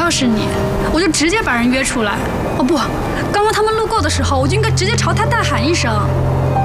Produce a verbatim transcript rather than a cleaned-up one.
要是你，我就直接把人约出来。哦不，刚刚他们路过的时候，我就应该直接朝他大喊一声。